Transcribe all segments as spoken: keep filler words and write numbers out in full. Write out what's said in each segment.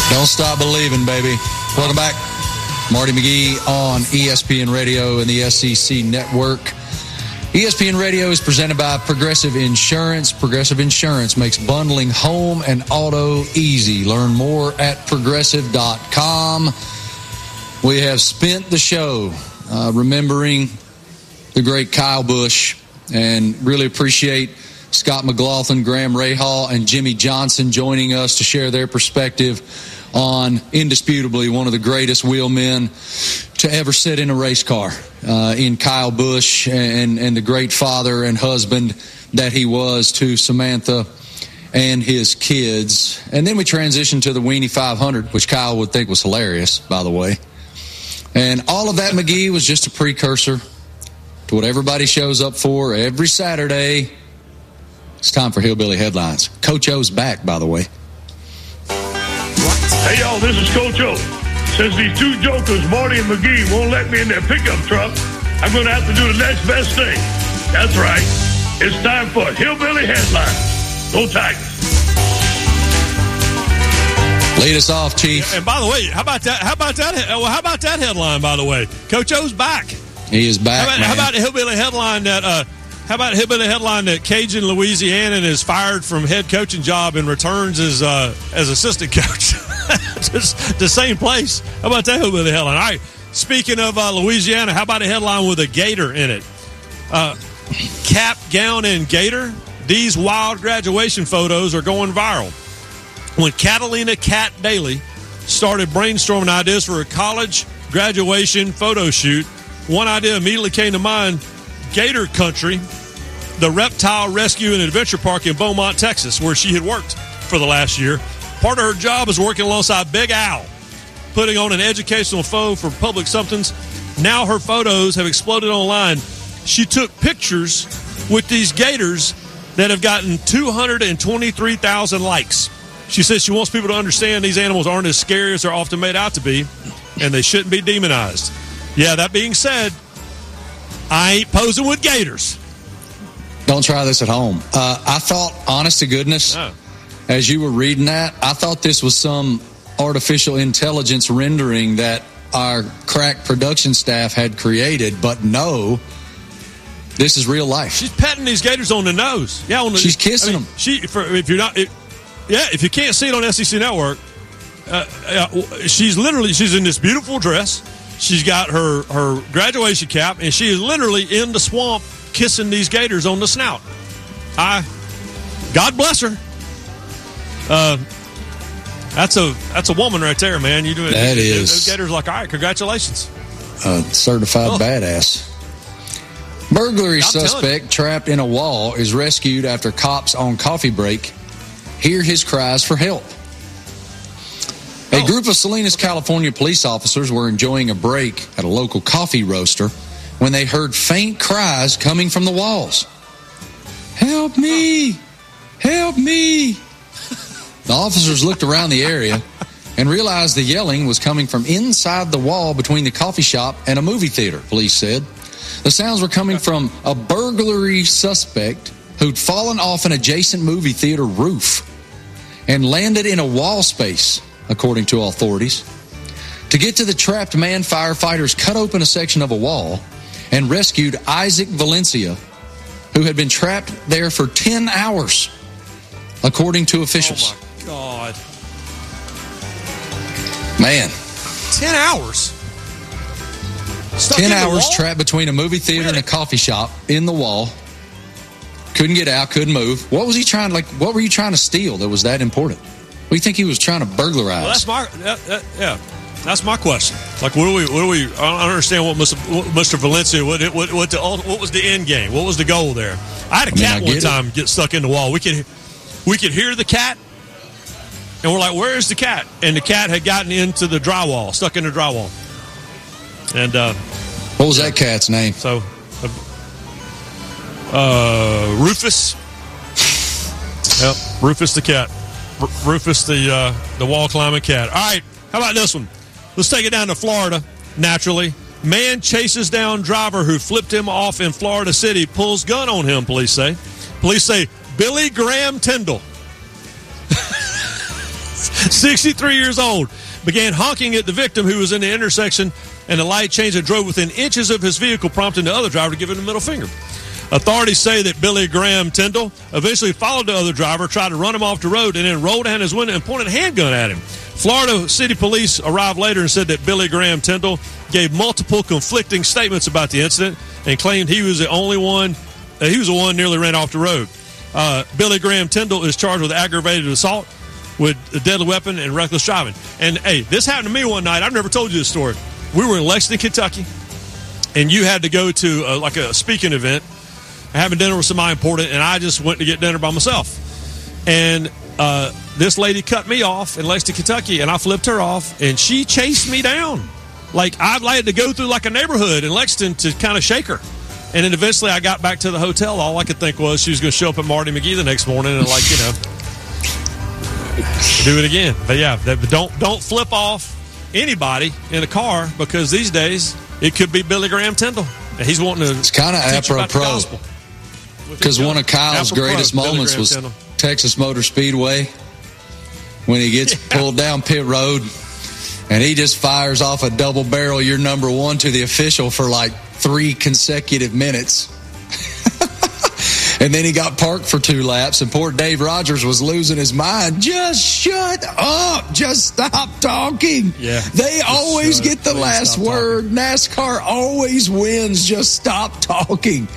Don't stop believing, baby. Welcome back. Marty McGee on E S P N Radio and the S E C Network. E S P N Radio is presented by Progressive Insurance. Progressive Insurance makes bundling home and auto easy. Learn more at progressive dot com. We have spent the show uh, remembering the great Kyle Busch, and really appreciate Scott McLaughlin, Graham Rahal, and Jimmy Johnson joining us to share their perspective on indisputably one of the greatest wheelmen to ever sit in a race car, uh, in Kyle Busch, and, and the great father and husband that he was to Samantha and his kids. And then we transitioned to the Weenie five hundred, which Kyle would think was hilarious, by the way. And all of that, McGee, was just a precursor to what everybody shows up for every Saturday. It's time for Hillbilly Headlines. Coach O's back, by the way. Hey, y'all, this is Coach O. Since these two jokers, Marty and McGee, won't let me in their pickup truck, I'm going to have to do the next best thing. That's right. It's time for Hillbilly Headlines. Go Tigers. Lead us off, Chief. And by the way, how about that? How about that? Well, how about that headline? By the way, Coach O's back. He is back. How about, man. how about a hillbilly headline that? Uh, how about a hillbilly headline that Cajun Louisianan is fired from head coaching job and returns as uh, as assistant coach? Just the same place. How about that hillbilly headline? All right. Speaking of uh, Louisiana, how about a headline with a gator in it? Uh, cap, gown, and gator. These wild graduation photos are going viral. When Catalina Cat Daly started brainstorming ideas for a college graduation photo shoot, one idea immediately came to mind: Gator Country, the reptile rescue and adventure park in Beaumont, Texas, where she had worked for the last year. Part of her job is working alongside Big Al, putting on an educational photo for public somethings. Now her photos have exploded online. She took pictures with these gators that have gotten two hundred twenty-three thousand likes. She says she wants people to understand these animals aren't as scary as they're often made out to be, and they shouldn't be demonized. Yeah, that being said, I ain't posing with gators. Don't try this at home. Uh, I thought, honest to goodness, oh. as you were reading that, I thought this was some artificial intelligence rendering that our crack production staff had created, but no, this is real life. She's petting these gators on the nose. Yeah, on the, she's kissing I mean, them. She, for, if you're not, it, yeah, if you can't see it on S E C Network, uh, uh, she's literally she's in this beautiful dress. She's got her her graduation cap, and she is literally in the swamp kissing these gators on the snout. I, God bless her. Uh, that's a that's a woman right there, man. You do it. That is. Those gators like, all right, congratulations. A certified oh. badass. Burglary I'm suspect trapped in a wall is rescued after cops on coffee break hear his cries for help. A Oh. group of Salinas, California police officers were enjoying a break at a local coffee roaster when they heard faint cries coming from the walls. Help me! Help me! The officers looked around the area and realized the yelling was coming from inside the wall between the coffee shop and a movie theater, police said. The sounds were coming from a burglary suspect who'd fallen off an adjacent movie theater roof and landed in a wall space, according to authorities. To get to the trapped man, firefighters cut open a section of a wall and rescued Isaac Valencia, who had been trapped there for ten hours, according to officials. Oh, my God. Man. ten hours? Stuck ten in the hours wall? trapped between a movie theater and a coffee shop in the wall. Couldn't get out, couldn't move. What was he trying, like, what were you trying to steal that was that important? What do you think he was trying to burglarize? Well, that's my, that, that, yeah, that's my question. Like, what do we, what do we, I don't understand what Mister What Mister Valencia, what, what, what, the, what was the end game? What was the goal there? I had a I mean, cat I one get time get stuck in the wall. We could, we could hear the cat, and we're like, where is the cat? And the cat had gotten into the drywall, stuck in the drywall. And, uh, what was that cat's name? So, uh, Rufus. Yep, Rufus the cat. R- Rufus the uh, the wall climbing cat. All right, how about this one? Let's take it down to Florida. Naturally, man chases down driver who flipped him off in Florida City. Pulls gun on him. Police say. Police say Billy Graham Tyndall. sixty-three years old, began honking at the victim who was in the intersection, and the light changed and drove within inches of his vehicle, prompting the other driver to give him the middle finger. Authorities say that Billy Graham Tyndall eventually followed the other driver, tried to run him off the road, and then rolled down his window and pointed a handgun at him. Florida City Police arrived later and said that Billy Graham Tyndall gave multiple conflicting statements about the incident and claimed he was the only one, uh, he was the one nearly ran off the road. Uh, Billy Graham Tyndall is charged with aggravated assault with a deadly weapon and reckless driving. And, hey, this happened to me one night. I've never told you this story. We were in Lexington, Kentucky, and you had to go to a, like a speaking event, having dinner with somebody important, and I just went to get dinner by myself. And uh, this lady cut me off in Lexington, Kentucky, and I flipped her off, and she chased me down. Like, I had to go through like a neighborhood in Lexington to kind of shake her. And then eventually I got back to the hotel. All I could think was she was going to show up at Marty McGee the next morning and, like, you know, do it again. But, yeah, don't don't flip off anybody in a car, because these days it could be Billy Graham Tyndall. And he's wanting to It's kind of apropos. Because one of Kyle's apropos, greatest moments was Tyndall. Texas Motor Speedway when he gets yeah. pulled down pit road and he just fires off a double barrel, you're number one, to the official for like three consecutive minutes. And then he got parked for two laps, and poor Dave Rogers was losing his mind. Just shut up. Just stop talking. Yeah, they always get the last word. Talking. NASCAR always wins. Just stop talking.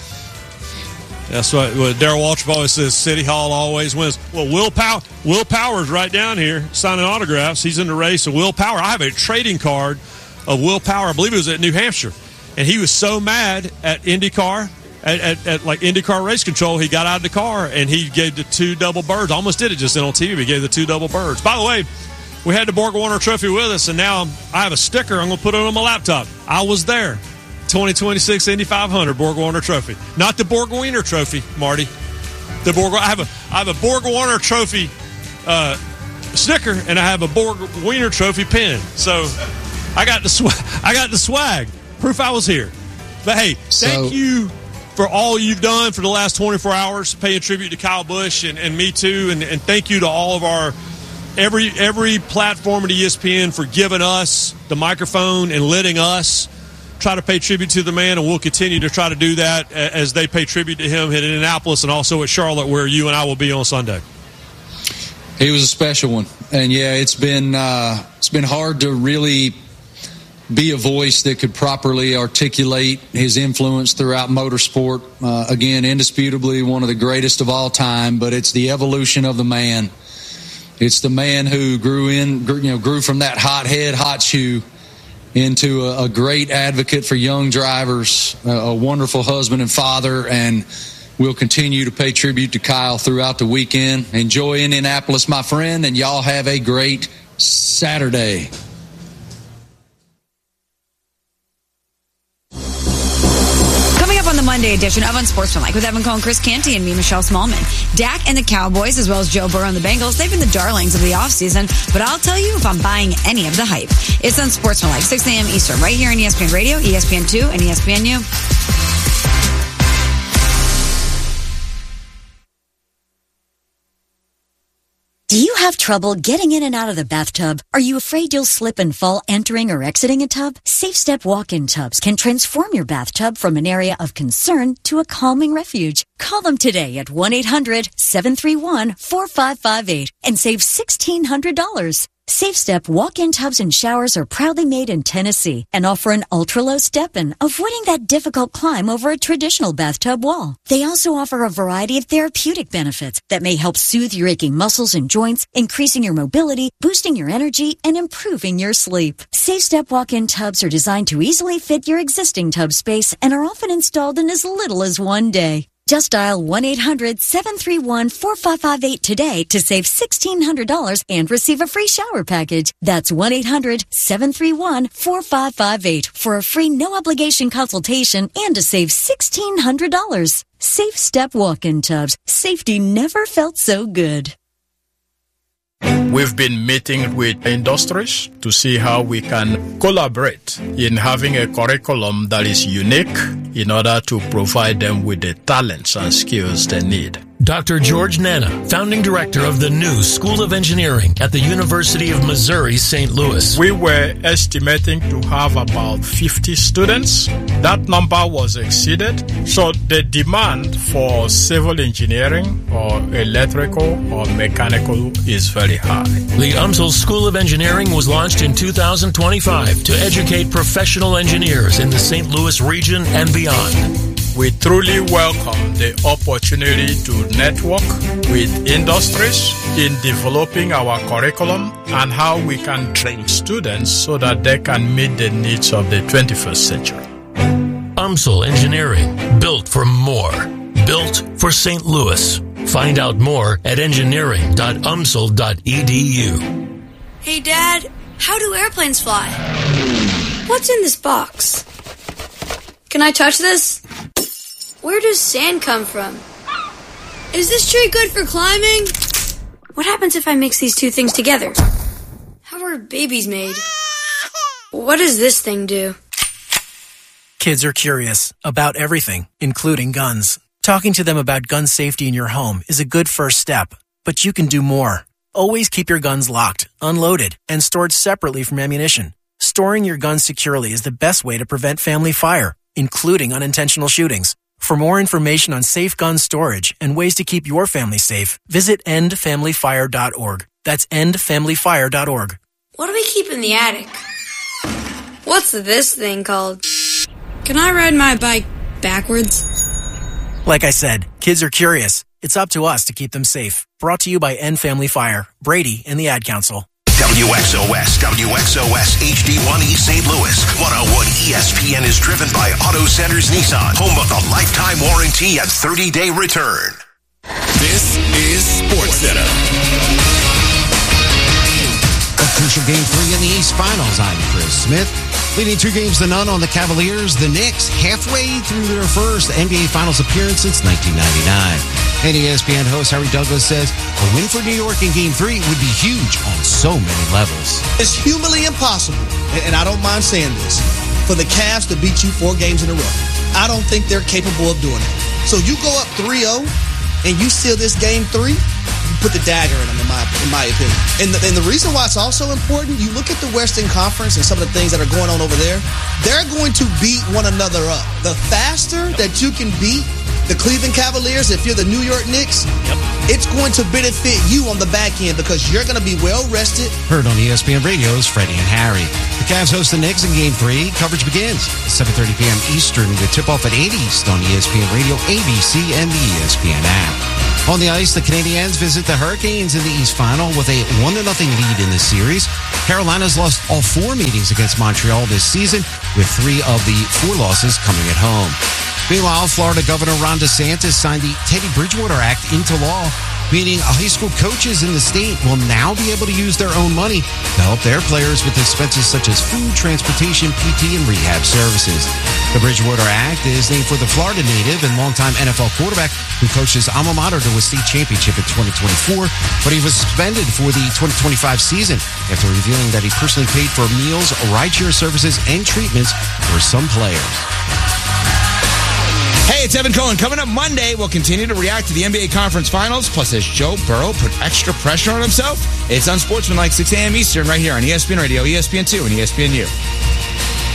That's what, what Darrell Waltrip always says, City Hall always wins. Well, Will, Pow- Will Power's right down here signing autographs. He's in the race. And Will Power, I have a trading card of Will Power. I believe it was at New Hampshire. And he was so mad at IndyCar, at, at, at like IndyCar Race Control, he got out of the car and he gave the two double birds. Almost did it just then on T V, but he gave the two double birds. By the way, we had the Borg Warner Trophy with us, and now I have a sticker I'm going to put it on my laptop. I was there. twenty twenty-six Indy five hundred Borg Warner Trophy. Not the Borg Wiener Trophy, Marty. The Borg I have a I have a Borg Warner Trophy uh, sticker, and I have a Borg Wiener Trophy pin. So I got the sw- I got the swag. Proof I was here. But hey, so, thank you for all you've done for the last twenty-four hours, paying tribute to Kyle Busch and, and me too, and, and thank you to all of our every every platform at E S P N for giving us the microphone and letting us try to pay tribute to the man, and we'll continue to try to do that as they pay tribute to him in Indianapolis and also at Charlotte, where you and I will be on Sunday. He was a special one, and yeah, it's been uh, it's been hard to really be a voice that could properly articulate his influence throughout motorsport. Uh, again, indisputably one of the greatest of all time, but it's the evolution of the man. It's the man who grew in, grew, you know, grew from that hot head, hot shoe into a, a great advocate for young drivers, a, a wonderful husband and father, and we'll continue to pay tribute to Kyle throughout the weekend. Enjoy Indianapolis, my friend, and y'all have a great Saturday. On the Monday edition of Unsportsmanlike with Evan Cohen, Chris Canty, and me, Michelle Smallman. Dak and the Cowboys, as well as Joe Burrow and the Bengals, they've been the darlings of the offseason, but I'll tell you if I'm buying any of the hype. It's Unsportsmanlike, six a.m. Eastern, right here on E S P N Radio, E S P N two, and E S P N U. Do you have trouble getting in and out of the bathtub? Are you afraid you'll slip and fall entering or exiting a tub? SafeStep walk-in tubs can transform your bathtub from an area of concern to a calming refuge. Call them today at one eight hundred seven three one four five five eight and save sixteen hundred dollars. SafeStep walk-in tubs and showers are proudly made in Tennessee and offer an ultra-low step-in, avoiding that difficult climb over a traditional bathtub wall. They also offer a variety of therapeutic benefits that may help soothe your aching muscles and joints, increasing your mobility, boosting your energy, and improving your sleep. SafeStep walk-in tubs are designed to easily fit your existing tub space and are often installed in as little as one day. Just dial one eight hundred seven three one four five five eight today to save sixteen hundred dollars and receive a free shower package. That's one eight hundred seven three one four five five eight for a free no-obligation consultation and to save sixteen hundred dollars. Safe Step walk-in tubs. Safety never felt so good. We've been meeting with industries to see how we can collaborate in having a curriculum that is unique in order to provide them with the talents and skills they need. Doctor George Nana, founding director of the new School of Engineering at the University of Missouri, Saint Louis. We were estimating to have about fifty students. That number was exceeded. So the demand for civil engineering or electrical or mechanical is very high. The UMSL School of Engineering was launched in two thousand twenty-five to educate professional engineers in the Saint Louis region and beyond. We truly welcome the opportunity to network with industries in developing our curriculum and how we can train students so that they can meet the needs of the twenty-first century. UMSL Engineering, built for more. Built for Saint Louis. Find out more at engineering dot u m s l dot e d u. Hey, Dad, how do airplanes fly? What's in this box? Can I touch this? Where does sand come from? Is this tree good for climbing? What happens if I mix these two things together? How are babies made? What does this thing do? Kids are curious about everything, including guns. Talking to them about gun safety in your home is a good first step, but you can do more. Always keep your guns locked, unloaded, and stored separately from ammunition. Storing your guns securely is the best way to prevent family fire, including unintentional shootings. For more information on safe gun storage and ways to keep your family safe, visit end family fire dot org. That's end family fire dot org. What do we keep in the attic? What's this thing called? Can I ride my bike backwards? Like I said, kids are curious. It's up to us to keep them safe. Brought to you by End Family Fire, Brady, and the Ad Council. W X O S, W X O S H D one E Saint Louis. one oh one E S P N is driven by Auto Centers Nissan, home of the lifetime warranty and thirty-day return. This is SportsCenter. A crucial game three in the East Finals. I'm Chris Smith. Leading two games to none on the Cavaliers. The Knicks halfway through their first N B A Finals appearance since nineteen ninety-nine. And E S P N host Harry Douglas says a win for New York in game three would be huge on so many levels. It's humanly impossible, and I don't mind saying this, for the Cavs to beat you four games in a row. I don't think they're capable of doing it. So you go up three oh and you seal this game three, you put the dagger in them, in my, in my opinion. And the, and the reason why it's also important, you look at the Western Conference and some of the things that are going on over there, they're going to beat one another up. The faster that you can beat the Cleveland Cavaliers, if you're the New York Knicks, yep. it's going to benefit you on the back end because you're going to be well rested. Heard on E S P N Radio's Freddie and Harry. The Cavs host the Knicks in Game three. Coverage begins at seven thirty p.m. Eastern with tip-off at eight East on E S P N Radio, A B C, and the E S P N app. On the ice, the Canadiens visit the Hurricanes in the East Final with a one to nothing lead in this series. Carolina's lost all four meetings against Montreal this season, with three of the four losses coming at home. Meanwhile, Florida Governor Ron DeSantis signed the Teddy Bridgewater Act into law, meaning high school coaches in the state will now be able to use their own money to help their players with expenses such as food, transportation, P T, and rehab services. The Bridgewater Act is named for the Florida native and longtime N F L quarterback who coached his alma mater to a state championship in twenty twenty-four, but he was suspended for the twenty twenty-five season after revealing that he personally paid for meals, rideshare services, and treatments for some players. Hey, it's Evan Cohen. Coming up Monday, we'll continue to react to the N B A Conference Finals. Plus, as Joe Burrow put extra pressure on himself, it's Unsportsmanlike, six a.m. Eastern, right here on E S P N Radio, E S P N two, and E S P N U.